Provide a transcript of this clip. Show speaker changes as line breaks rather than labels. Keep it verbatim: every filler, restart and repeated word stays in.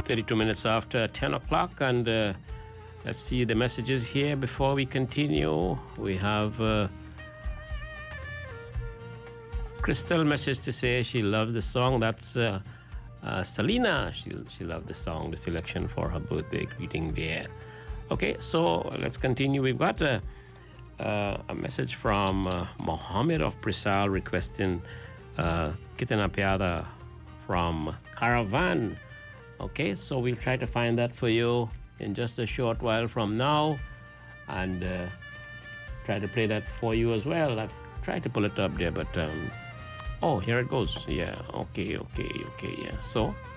thirty-two minutes after ten o'clock, and uh, let's see the messages here before we continue. We have uh, Crystal message to say she loves the song. That's uh, uh, Selena. She she loved the song, the selection for her birthday greeting there. Okay, so let's continue. We've got a, uh, a message from uh, Mohammed of Prisal requesting uh, Kitana Piada from Caravan. Okay, so we'll try to find that for you in just a short while from now, and uh, try to play that for you as well. I've tried to pull it up there, but um, oh, here it goes. Yeah, okay, okay, okay, yeah. So